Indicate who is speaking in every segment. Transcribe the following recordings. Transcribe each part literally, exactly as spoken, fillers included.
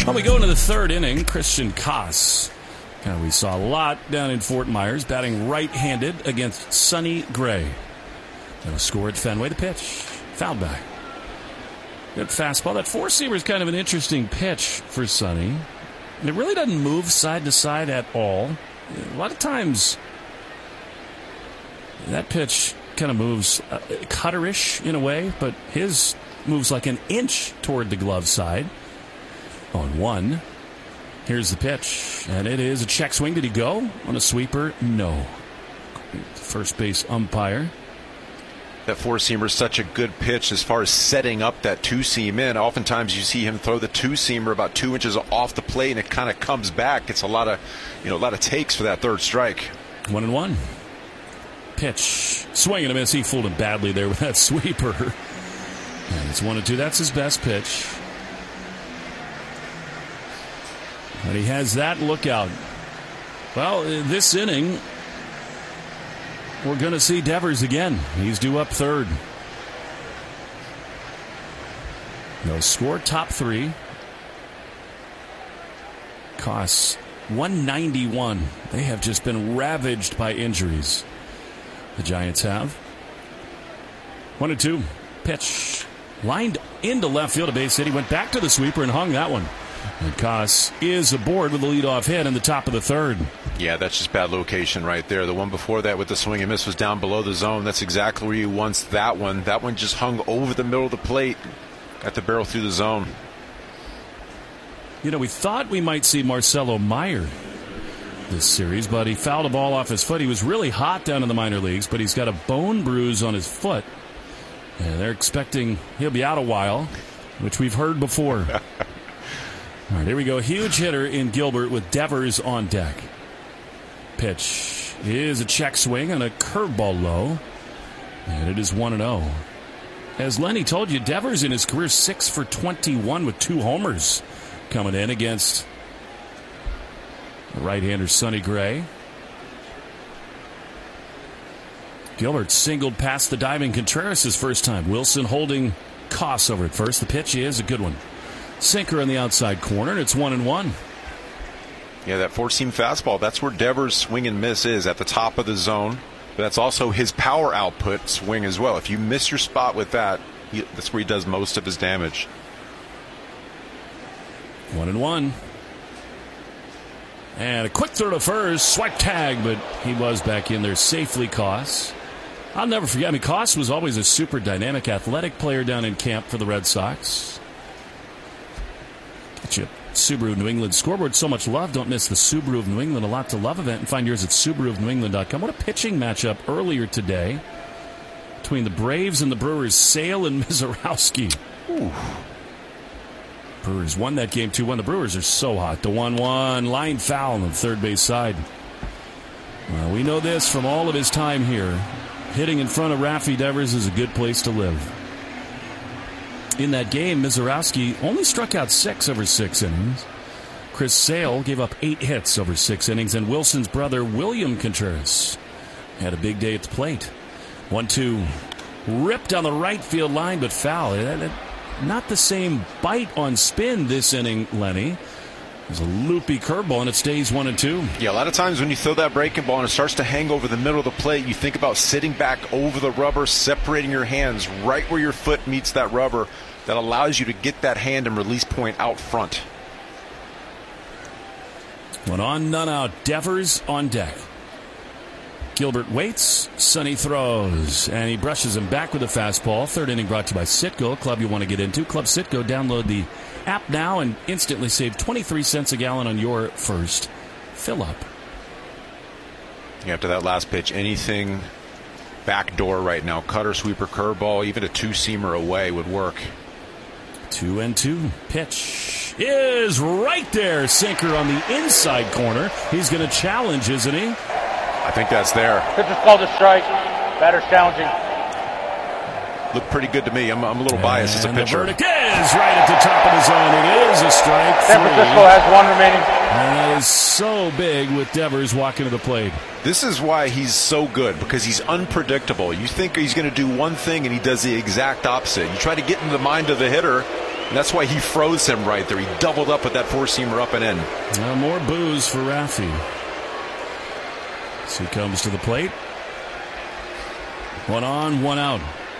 Speaker 1: Well, we go into the third inning. Christian Koss. Uh, we saw a lot down in Fort Myers, batting right-handed against Sonny Gray. No score at Fenway. The pitch, fouled back. Good fastball. That four-seamer is kind of an interesting pitch for Sonny. And it really doesn't move side to side at all. A lot of times, that pitch kind of moves uh, cutter-ish in a way, but his moves like an inch toward the glove side. On one, here's the pitch, and it is a check swing. Did he go on a sweeper? No. First base umpire.
Speaker 2: That four-seamer is such a good pitch as far as setting up that two-seam in. Oftentimes you see him throw the two-seamer about two inches off the plate, and it kind of comes back. It's a lot of, you know, a lot of takes for that third strike.
Speaker 1: One and one. Pitch. Swing and a miss. He fooled him badly there with that sweeper. And it's one and two. That's his best pitch. And he has that lookout. Well, this inning, we're going to see Devers again. He's due up third. No score, top three. Costs one ninety-one. They have just been ravaged by injuries. The Giants have. One and two. Pitch. Lined into left field. A base hit. He went back to the sweeper and hung that one. And Koss is aboard with the leadoff hit in the top of the third.
Speaker 2: Yeah, that's just bad location right there. The one before that with the swing and miss was down below the zone. That's exactly where you wants that one. That one just hung over the middle of the plate. Got the barrel through the zone.
Speaker 1: You know, we thought we might see Marcelo Meyer this series, but he fouled a ball off his foot. He was really hot down in the minor leagues, but he's got a bone bruise on his foot. And they're expecting he'll be out a while, which we've heard before. All right, here we go. Huge hitter in Gilbert with Devers on deck. Pitch is a check swing and a curveball low. And it is one and oh. As Lenny told you, Devers in his career six for twenty-one with two homers coming in against the right-hander Sonny Gray. Gilbert singled past the diving Contreras his first time. Wilson holding Koss over at first. The pitch is a good one. Sinker in the outside corner, and it's one and one.
Speaker 2: Yeah, that four-seam fastball, that's where Devers' swing and miss is, at the top of the zone. But that's also his power output swing as well. If you miss your spot with that, he, that's where he does most of his damage.
Speaker 1: One and one. And a quick throw to first, swipe tag, but he was back in there safely. Koss. I'll never forget, I mean, Koss was always a super dynamic, athletic player down in camp for the Red Sox. Get you Subaru New England scoreboard. So much love. Don't miss the Subaru of New England A Lot to Love event and find yours at Subaru of New England dot com. What a pitching matchup earlier today between the Braves and the Brewers. Sale and Mizorowski. Ooh. Brewers won that game two one. The Brewers are so hot. The one one line foul on the third base side. Well, we know this from all of his time here. Hitting in front of Raffy Devers is a good place to live. In that game, Mizorowski only struck out six over six innings. Chris Sale gave up eight hits over six innings, and Wilson's brother, William Contreras, had a big day at the plate. one two. Ripped on the right field line, but foul. Not the same bite on spin this inning, Lenny. There's a loopy curveball, and it stays one and two.
Speaker 2: Yeah, a lot of times when you throw that breaking ball and it starts to hang over the middle of the plate, you think about sitting back over the rubber, separating your hands right where your foot meets that rubber. That allows you to get that hand and release point out front.
Speaker 1: One on, none out. Devers on deck. Gilbert waits. Sonny throws. And he brushes him back with a fastball. Third inning brought to you by Citgo, a club you want to get into. Club Citgo. Download the app now and instantly save twenty-three cents a gallon on your first fill up.
Speaker 2: After that last pitch, anything backdoor right now. Cutter, sweeper, curveball, even a two-seamer away would work.
Speaker 1: Two and two. Pitch is right there. Sinker on the inside corner. He's going to challenge, isn't he?
Speaker 2: I think that's there.
Speaker 3: Pitcher's called a strike. Batter's challenging.
Speaker 2: Looked pretty good to me. I'm, I'm a little biased
Speaker 1: and
Speaker 2: as a pitcher.
Speaker 1: The verdict is right at the top of the zone. It is a strike.
Speaker 3: San Francisco has one remaining.
Speaker 1: And that is so big with Devers walking to the plate.
Speaker 2: This is why he's so good, because he's unpredictable. You think he's going to do one thing, and he does the exact opposite. You try to get into the mind of the hitter, And that's why he froze him right there. He doubled up with that four-seamer up and in.
Speaker 1: Now more boos for Raffy. So he comes to the plate. One on, one out.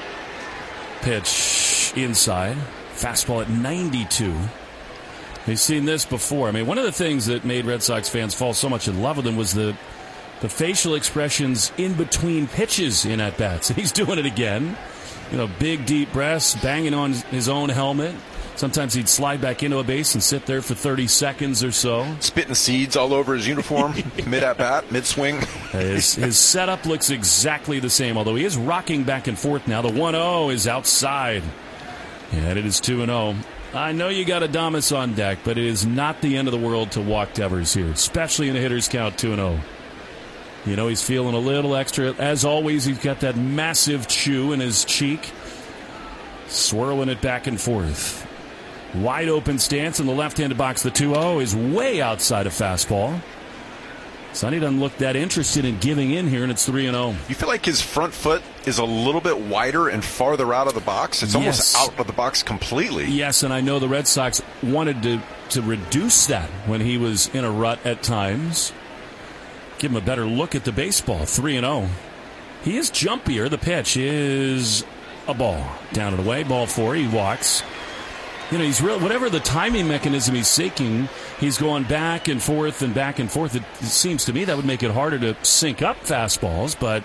Speaker 1: Pitch inside. Fastball at ninety-two. We've seen this before. I mean, one of the things that made Red Sox fans fall so much in love with him was the the facial expressions in between pitches in at-bats. He's doing it again. You know, big, deep breaths, banging on his own helmet. Sometimes he'd slide back into a base and sit there for thirty seconds or so.
Speaker 2: Spitting seeds all over his uniform, mid-at-bat, mid-swing.
Speaker 1: His, his setup looks exactly the same, although he is rocking back and forth now. The one oh is outside. And it is two and oh. I know you got Adames on deck, but it is not the end of the world to walk Devers here, especially in a hitter's count two and oh. You know, he's feeling a little extra. As always, he's got that massive chew in his cheek, swirling it back and forth. Wide open stance in the left-handed box. The two oh is way outside of fastball. Sonny doesn't look that interested in giving in here, and it's three and oh.
Speaker 2: You feel like his front foot is a little bit wider and farther out of the box? It's
Speaker 1: Yes.
Speaker 2: almost out of the box completely.
Speaker 1: Yes, and I know the Red Sox wanted to, to reduce that when he was in a rut at times. Give him a better look at the baseball. three and oh. He is jumpier. The pitch is a ball. Down and away. Ball four. He walks. You know, he's real. Whatever the timing mechanism he's seeking, he's going back and forth and back and forth. It, it seems to me that would make it harder to sync up fastballs, but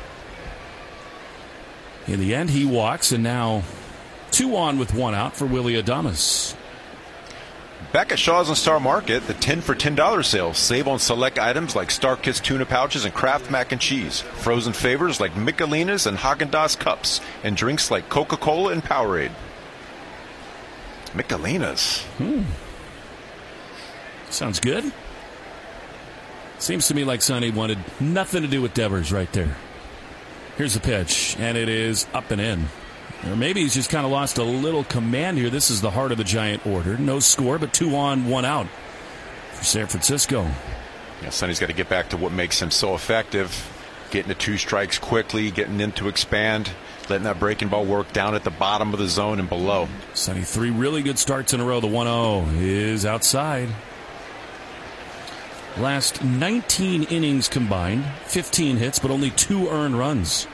Speaker 1: in the end, he walks, and now two on with one out for Willy Adames.
Speaker 2: Back at Shaw's and Star Market, the ten for ten dollars sale. Save on select items like Star Kiss tuna pouches and Kraft mac and cheese. Frozen favors like Michelinas and Haagen-Dazs cups. And drinks like Coca-Cola and Powerade. Michelinas.
Speaker 1: Hmm. Sounds good. Seems to me like Sonny wanted nothing to do with Devers right there. Here's the pitch, and it is up and in. Or maybe he's just kind of lost a little command here. This is the heart of the Giant order. No score, but two on, one out for San Francisco.
Speaker 2: Yeah, Sonny's got to get back to what makes him so effective. Getting to two strikes quickly, getting in to expand, letting that breaking ball work down at the bottom of the zone and below.
Speaker 1: Sonny, three really good starts in a row. The one oh is outside. Last nineteen innings combined, fifteen hits, but only two earned runs.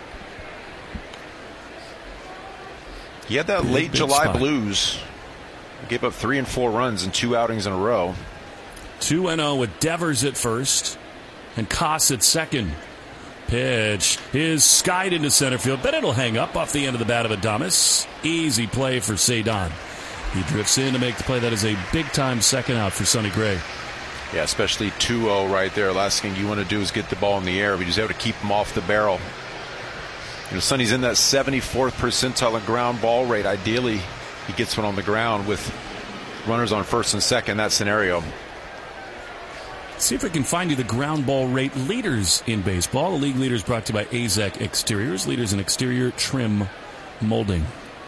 Speaker 2: He had that
Speaker 1: Big,
Speaker 2: late
Speaker 1: big
Speaker 2: July
Speaker 1: spot.
Speaker 2: blues. He gave up three and four runs in two outings in a row.
Speaker 1: two and oh with Devers at first and Koss at second. Pitch is skied into center field, but it'll hang up off the end of the bat of Adames. Easy play for Cedon. He drifts in to make the play. That is a big-time second out for Sonny Gray.
Speaker 2: Yeah, especially two oh right there. Last thing you want to do is get the ball in the air. But he's able to keep him off the barrel. You know, Sonny's in that seventy-fourth percentile of ground ball rate. Ideally, he gets one on the ground with runners on first and second in that scenario.
Speaker 1: See if we can find you the ground ball rate leaders in baseball. The league leaders brought to you by A Z E C Exteriors, leaders in exterior trim molding.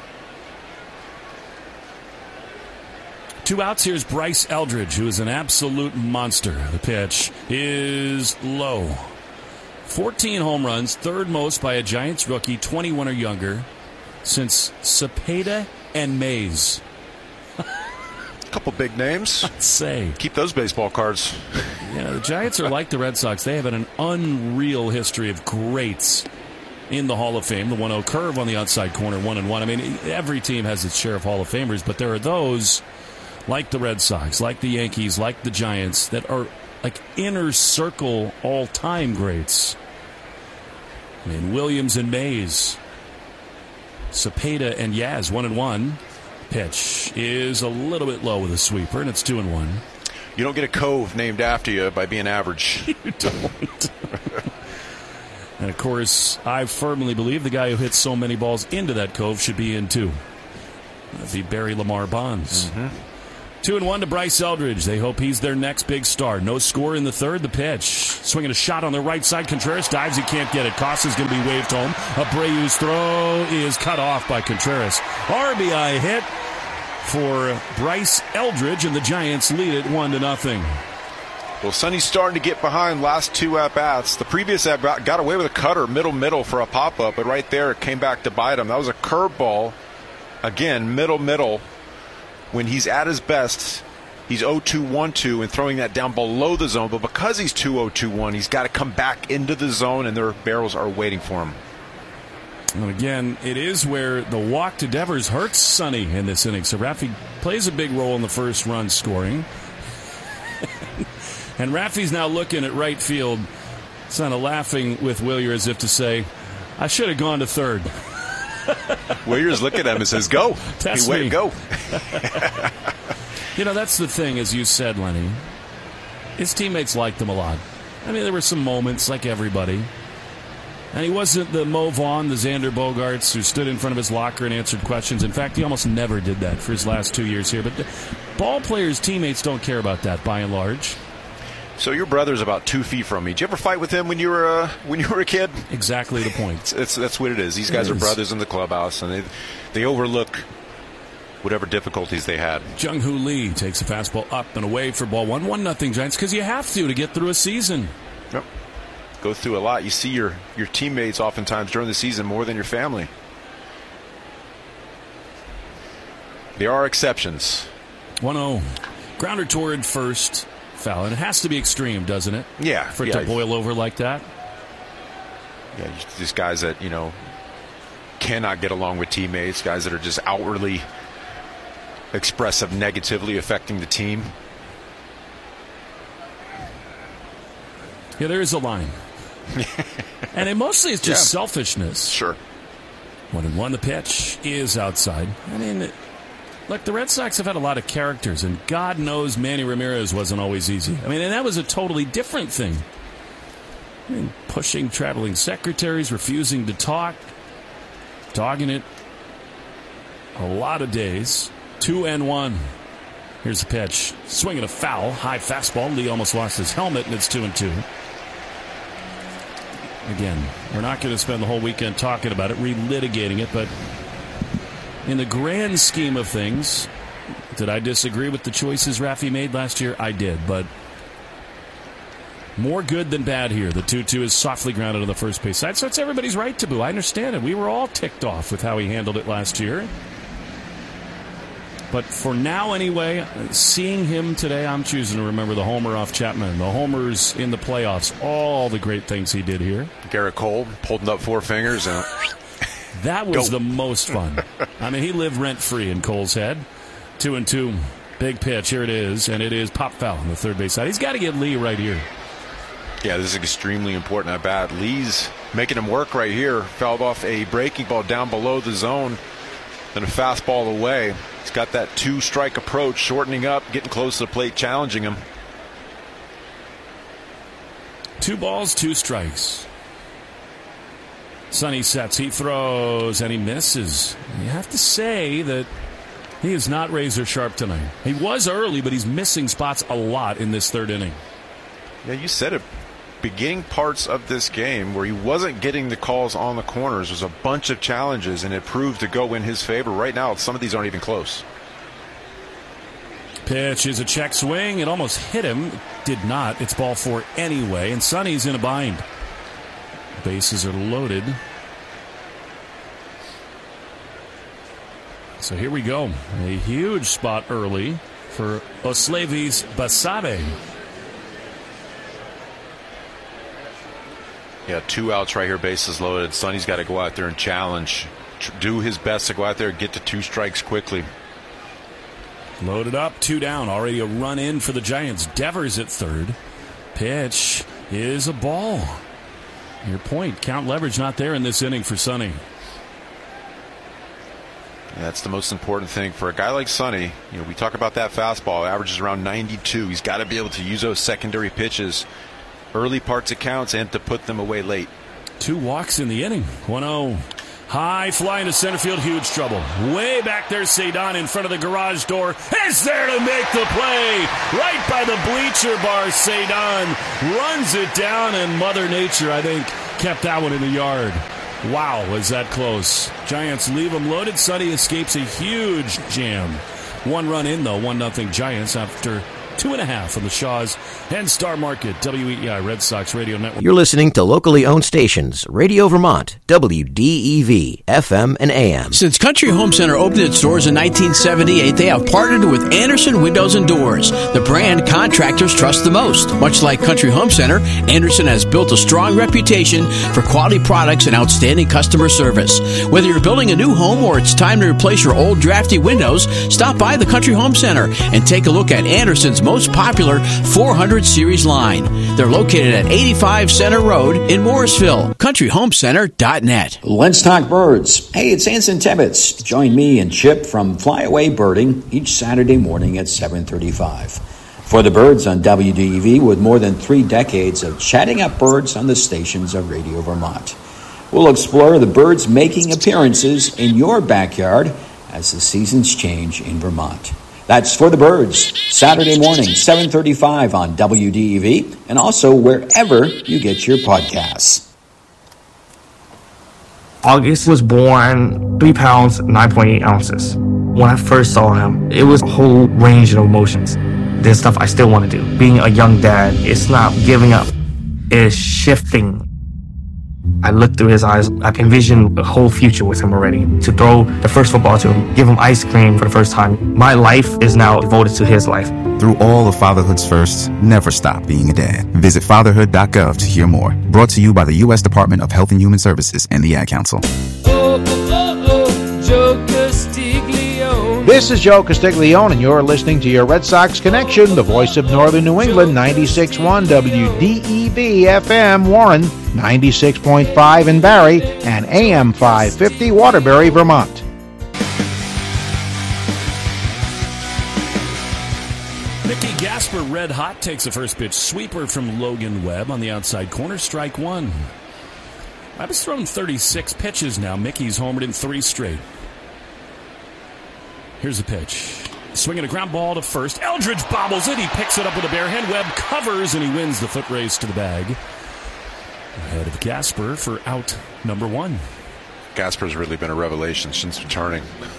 Speaker 1: Two outs. Here's Bryce Eldridge, who is an absolute monster. The pitch is low. fourteen home runs, third most by a Giants rookie, twenty-one or younger, since Cepeda and Mays.
Speaker 2: Couple big names.
Speaker 1: Let's say.
Speaker 2: Keep those baseball cards.
Speaker 1: Yeah, the Giants are like the Red Sox. They have an unreal history of greats in the Hall of Fame. The one oh curve on the outside corner, one and one. I mean, every team has its share of Hall of Famers, but there are those like the Red Sox, like the Yankees, like the Giants, that are like inner circle all-time greats. I mean, Williams and Mays, Cepeda and Yaz, one and one. Pitch is a little bit low with a sweeper, and it's two and one.
Speaker 2: You don't get a cove named after you by being average.
Speaker 1: You don't. And of course, I firmly believe the guy who hits so many balls into that cove should be in two. The Barry Lamar Bonds.
Speaker 2: Mm-hmm.
Speaker 1: Two and one to Bryce Eldridge. They hope he's their next big star. No score in the third. The pitch. Swinging a shot on the right side. Contreras dives. He can't get it. Costa is going to be waved home. Abreu's throw is cut off by Contreras. R B I hit for Bryce Eldridge, and the Giants lead it one to nothing.
Speaker 2: Well, Sonny's starting to get behind last two at-bats. The previous at-bat got away with a cutter, middle-middle for a pop-up, but right there it came back to bite him. That was a curveball. Again, middle-middle when he's at his best, he's oh two one two and throwing that down below the zone. But because he's two oh two one, he's got to come back into the zone, and their barrels are waiting for him.
Speaker 1: And again, it is where the walk to Devers hurts Sonny in this inning. So Raffy plays a big role in the first run scoring. And Raffy's now looking at right field, kind of laughing with Wilyer as if to say, I should have gone to third.
Speaker 2: Williers looking at him and says, go.
Speaker 1: Test
Speaker 2: hey, way
Speaker 1: me.
Speaker 2: to go.
Speaker 1: You know, that's the thing, as you said, Lenny. His teammates liked him a lot. I mean, there were some moments, like everybody. And he wasn't the Mo Vaughn, the Xander Bogaerts, who stood in front of his locker and answered questions. In fact, he almost never did that for his last two years here. But ball players' teammates don't care about that, by and large.
Speaker 2: So your brother's about two feet from me. Did you ever fight with him when you were uh, when you were a kid?
Speaker 1: Exactly the point.
Speaker 2: it's, it's, that's what it is. These guys are brothers in the clubhouse, and they they overlook whatever difficulties they had.
Speaker 1: Jung Hoo Lee takes a fastball up and away for ball one. One nothing Giants, because you have to to get through a season.
Speaker 2: Yep. Go through a lot. You see your, your teammates oftentimes during the season more than your family. There are exceptions.
Speaker 1: one oh. Grounder toward first. Foul. And it has to be extreme, doesn't it?
Speaker 2: Yeah.
Speaker 1: For it
Speaker 2: yeah.
Speaker 1: to boil over like that?
Speaker 2: Yeah, these guys that, you know, cannot get along with teammates, guys that are just outwardly expressive negatively affecting the team.
Speaker 1: Yeah, there is a line. And it mostly is just
Speaker 2: yeah.
Speaker 1: selfishness.
Speaker 2: Sure.
Speaker 1: One and one, the pitch is outside. I mean, look, the Red Sox have had a lot of characters, and God knows Manny Ramirez wasn't always easy. I mean, and that was a totally different thing. I mean, pushing traveling secretaries, refusing to talk, dogging it a lot of days. Two and one. Here's the pitch. Swinging a foul, high fastball. Lee almost lost his helmet, and it's two and two. Again, we're not going to spend the whole weekend talking about it, relitigating it, but in the grand scheme of things, did I disagree with the choices Raffy made last year? I did, but more good than bad here. The two two is softly grounded on the first base side, so it's everybody's right to boo. I understand it. We were all ticked off with how he handled it last year. But for now, anyway, seeing him today, I'm choosing to remember the homer off Chapman, the homers in the playoffs, all the great things he did here.
Speaker 2: Garrett Cole holding up four fingers. And
Speaker 1: that was
Speaker 2: Go.
Speaker 1: the most fun. I mean, he lived rent-free in Cole's head. Two and two, big pitch. Here it is, and it is pop foul on the third base side. He's got to get Lee right here.
Speaker 2: Yeah, this is extremely important at bat. Lee's making him work right here. Fouled off a breaking ball down below the zone, then a fastball away. He's got that two-strike approach, shortening up, getting close to the plate, challenging him.
Speaker 1: Two balls, two strikes. Sonny sets, he throws, and he misses. You have to say that he is not razor sharp tonight. He was early, but he's missing spots a lot in this third inning.
Speaker 2: Yeah, you said it. Beginning parts of this game where he wasn't getting the calls on the corners was a bunch of challenges, and it proved to go in his favor. Right now, some of these aren't even close.
Speaker 1: Pitch is a check swing. It almost hit him. Did not. It's ball four anyway, and Sonny's in a bind. Bases are loaded. So here we go. A huge spot early for Oslevis Basabe.
Speaker 2: Yeah, two outs right here, bases loaded. Sonny's got to go out there and challenge, do his best to go out there and get to two strikes quickly.
Speaker 1: Loaded up, two down. Already a run in for the Giants. Devers at third. Pitch is a ball. Your point, count leverage not there in this inning for Sonny.
Speaker 2: Yeah, that's the most important thing for a guy like Sonny. You know, we talk about that fastball, averages around ninety-two. He's got to be able to use those secondary pitches early parts of counts and to put them away late.
Speaker 1: Two walks in the inning. one oh. High fly into center field. Huge trouble. Way back there, Cedon in front of the garage door. Is there to make the play. Right by the bleacher bar, Cedon runs it down, and Mother Nature, I think, kept that one in the yard. Wow, was that close. Giants leave him loaded. Sonny escapes a huge jam. One run in, though. One nothing Giants after Two and a half on the Shaws and Star Market, W E I Red Sox Radio Network.
Speaker 4: You're listening to locally owned stations, Radio Vermont, W D E V, F M and A M.
Speaker 5: Since Country Home Center opened its doors in nineteen seventy-eight, they have partnered with Anderson Windows and Doors, the brand contractors trust the most. Much like Country Home Center, Anderson has built a strong reputation for quality products and outstanding customer service. Whether you're building a new home or it's time to replace your old drafty windows, stop by the Country Home Center and take a look at Anderson's most popular four hundred series line. They're located at eighty-five Center Road in Morrisville. country home center dot net.
Speaker 6: Let's talk birds. Hey, it's Anson Tibbetts. Join me and Chip from Flyaway Birding each Saturday morning at seven thirty-five. For the birds on W D E V, with more than three decades of chatting up birds on the stations of Radio Vermont. We'll explore the birds making appearances in your backyard as the seasons change in Vermont. That's For the Birds, Saturday morning, seven thirty-five on W D E V, and also wherever you get your podcasts.
Speaker 7: August was born three pounds, nine point eight ounces. When I first saw him, it was a whole range of emotions. There's stuff I still want to do. Being a young dad, it's not giving up. It's shifting. I looked through his eyes. I envisioned a whole future with him already. To throw the first football to him, give him ice cream for the first time. My life is now devoted to his life.
Speaker 8: Through all of fatherhood's firsts, never stop being a dad. Visit fatherhood dot gov to hear more. Brought to you by the U S Department of Health and Human Services and the Ad Council.
Speaker 9: Oh, oh, oh, Joe Castiglione.
Speaker 10: This is Joe Castiglione, and you're listening to your Red Sox Connection, the voice of Northern New England, ninety-six point one W D E V F M Warren, ninety-six point five in Barrie, and A M five fifty Waterbury, Vermont.
Speaker 1: Mickey Gasper, red hot, takes the first pitch. Sweeper from Logan Webb on the outside corner, strike one. Webb has thrown thirty-six pitches now. Mickey's homered in three straight. Here's the pitch. Swinging a ground ball to first. Eldridge bobbles it. He picks it up with a bare hand. Webb covers, and he wins the foot race to the bag. Ahead of Gasper for out number one.
Speaker 2: Gasper's really been a revelation since returning.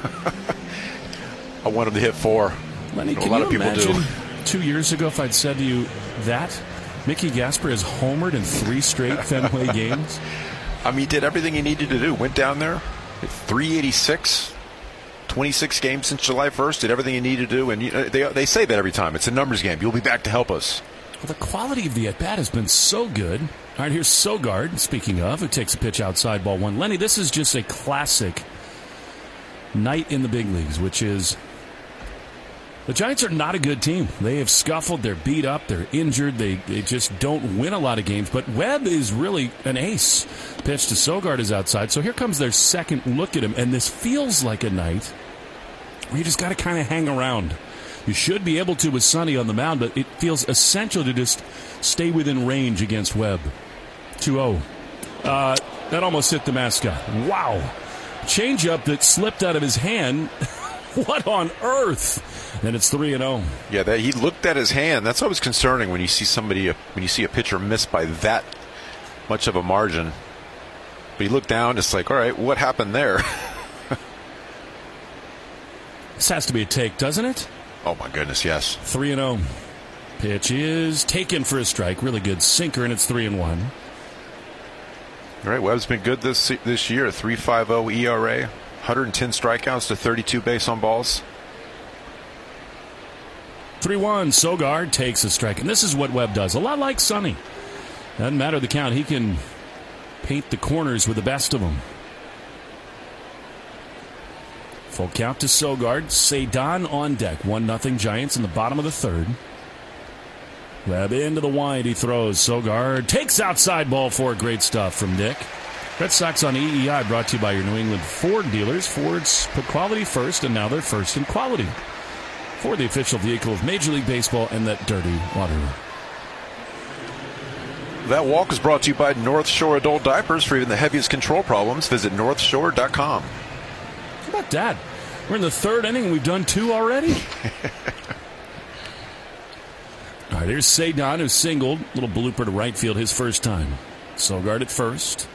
Speaker 2: I want him to hit four.
Speaker 1: Lenny,
Speaker 2: you know,
Speaker 1: can
Speaker 2: a lot
Speaker 1: you
Speaker 2: of people
Speaker 1: imagine
Speaker 2: do.
Speaker 1: Two years ago if I'd said to you that Mickey Gasper has homered in three straight Fenway games?
Speaker 2: I mean, he did everything he needed to do. Went down there, hit three eighty-six. twenty-six games since July first, did everything he needed to do, and you know, they they say that every time. It's a numbers game. You'll be back to help us.
Speaker 1: Well, the quality of the at-bat has been so good. All right, here's Sogard, speaking of, who takes a pitch outside, ball one. Lenny, this is just a classic night in the big leagues, which is the Giants are not a good team. They have scuffled, they're beat up, they're injured, they, they just don't win a lot of games, but Webb is really an ace. Pitch to Sogard is outside, so here comes their second look at him, and this feels like a night where you just got to kind of hang around. You should be able to with Sonny on the mound, but it feels essential to just stay within range against Webb. two oh. Uh, that almost hit the mascot. Wow. Changeup that slipped out of his hand. What on earth? And it's three and oh.
Speaker 2: Yeah, that, he looked at his hand. That's always concerning when you see somebody, when you see a pitcher miss by that much of a margin. But you look down, it's like, all right, what happened there?
Speaker 1: This has to be a take, doesn't it?
Speaker 2: Oh, my goodness, yes.
Speaker 1: three and oh. Pitch is taken for a strike. Really good sinker, and it's three and one.
Speaker 2: All right, Webb's been good this this year. three point five oh E R A, one hundred ten strikeouts to thirty-two base on balls.
Speaker 1: three one. Sogard takes a strike, and this is what Webb does. A lot like Sonny. Doesn't matter the count. He can paint the corners with the best of them. Full count to Sogard. Cedon on deck. one nothing Giants in the bottom of the third. Webb into the wide. He throws. Sogard takes outside ball four. Great stuff from Nick. Red Sox on E E I brought to you by your New England Ford dealers. Ford's put quality first, and now they're first in quality. Ford, the official vehicle of Major League Baseball and that dirty water.
Speaker 2: That walk is brought to you by North Shore Adult Diapers. For even the heaviest control problems, visit north shore dot com.
Speaker 1: How about that? We're in the third inning and we've done two already. All right, here's Cedon, who singled. Little blooper to right field his first time. Sogard at first.